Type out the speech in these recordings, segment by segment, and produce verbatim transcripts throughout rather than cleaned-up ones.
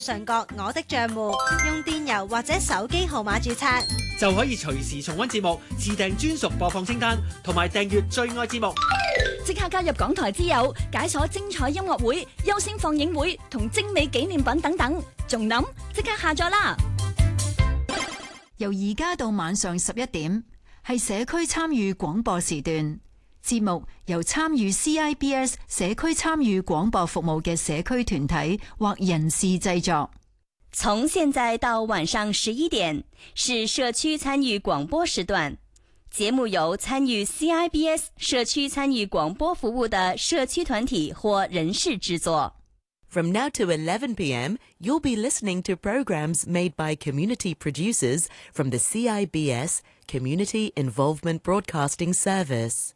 上角我的帳戶，用電郵或者手機號碼註冊， 就可以隨時重溫節目、自訂專屬播放清單，同埋訂閱最愛節目。 即刻加入港台之友，解鎖精彩音樂會、優先放映會同精美紀念品等等。仲諗即刻下載啦！ 由而家到晚上十一點，係社區參與廣播時段。節目由參與 C I B S 社區參與廣播服務嘅社區團體或人士製作。 從現在到晚上十一點是社區參與廣播時段，節目由參與 C I B S 社區參與廣播服務的社區團體或人士製作。 From now to eleven p m, you'll be listening to programs made by community producers from the C I B S Community Involvement Broadcasting Service.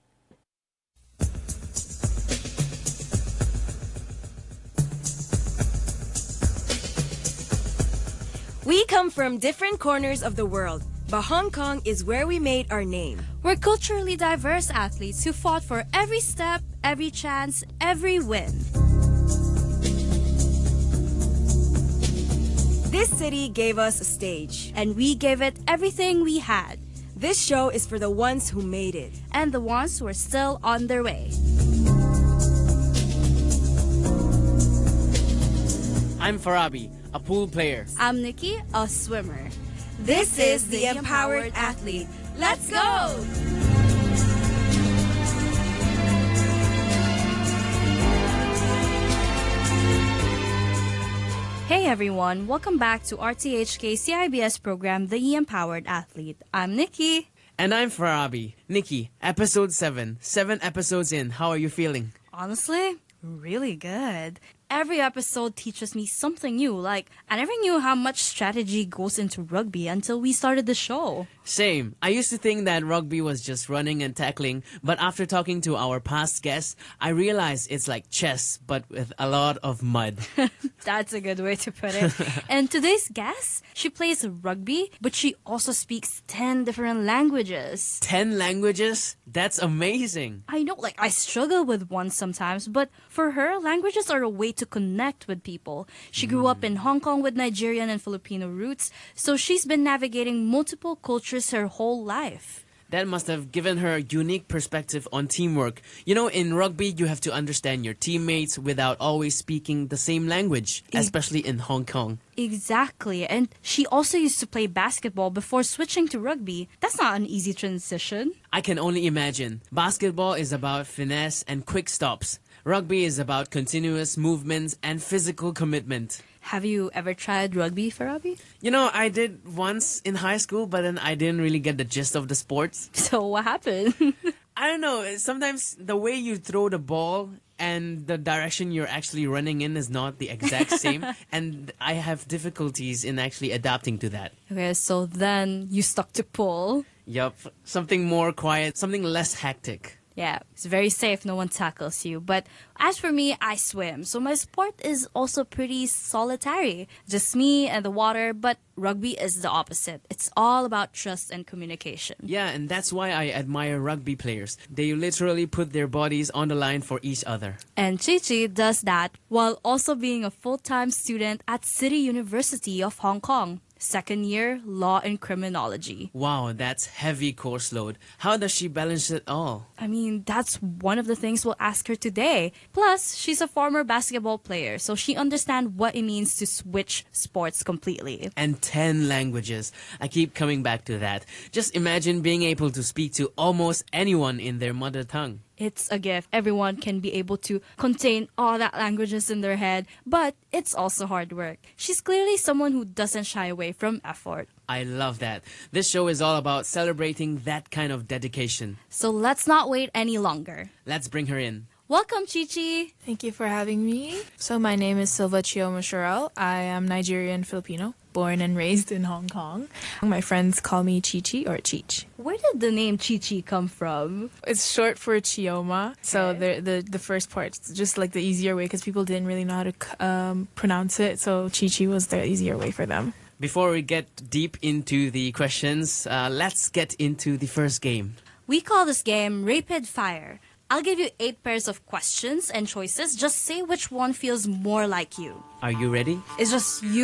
We come from different corners of the world, but Hong Kong is where we made our name. We're culturally diverse athletes who fought for every step, every chance, every win. This city gave us a stage, and we gave it everything we had. This show is for the ones who made it, and the ones who are still on their way. I'm Farabi, a pool player. I'm Nikki, a swimmer. This is The Empowered Athlete. Let's go! Hey everyone, welcome back to R T H K C I B S program, The Empowered Athlete. I'm Nikki. And I'm Farabi. Nikki, episode seven. Seven episodes in. How are you feeling? Honestly, really good. Every episode teaches me something new. Like, I never knew how much strategy goes into rugby until we started the show. Same. I used to think that rugby was just running and tackling, but after talking to our past guests, I realized it's like chess, but with a lot of mud. That's a good way to put it. And today's guest, she plays rugby, but she also speaks ten different languages. ten languages? That's amazing. I know, like, I struggle with one sometimes, but for her, languages are a way to connect with people. She grew mm. up in Hong Kong with Nigerian and Filipino roots, so she's been navigating multiple cultures her whole life. That must have given her a unique perspective on teamwork. You know, in rugby, you have to understand your teammates without always speaking the same language, e- especially in Hong Kong. Exactly. And she also used to play basketball before switching to rugby. That's not an easy transition. I can only imagine. Basketball is about finesse and quick stops. Rugby is about continuous movements and physical commitment. Have you ever tried rugby, Farabi? You know, I did once in high school, but then I didn't really get the gist of the sports. So what happened? I don't know. Sometimes the way you throw the ball and the direction you're actually running in is not the exact same. And I have difficulties in actually adapting to that. Okay, so then you stuck to pull. Yup. Something more quiet, something less hectic. Yeah, it's very safe. No one tackles you. But as for me, I swim. So my sport is also pretty solitary. Just me and the water. But rugby is the opposite. It's all about trust and communication. Yeah, and that's why I admire rugby players. They literally put their bodies on the line for each other. And Chi Chi does that while also being a full-time student at City University of Hong Kong. Second year, Law and Criminology. Wow, that's heavy course load. How does she balance it all? I mean, that's one of the things we'll ask her today. Plus, she's a former basketball player, so she understands what it means to switch sports completely. And ten languages. I keep coming back to that. Just imagine being able to speak to almost anyone in their mother tongue. It's a gift. Everyone can be able to contain all that languages in their head, but it's also hard work. She's clearly someone who doesn't shy away from effort. I love that. This show is all about celebrating that kind of dedication. So let's not wait any longer. Let's bring her in. Welcome, Chi Chi. Thank you for having me. So my name is Silva Chioma Sherelle. I am Nigerian Filipino, born and raised in Hong Kong. My friends call me Chi Chi or Cheech. Where did the name Chi Chi come from? It's short for Chioma. Okay. So the, the the first part, just like the easier way, because people didn't really know how to um, pronounce it. So Chi Chi was the easier way for them. Before we get deep into the questions, uh, let's get into the first game. We call this game Rapid Fire. I'll give you eight pairs of questions and choices. Just say which one feels more like you. Are you ready? It's just you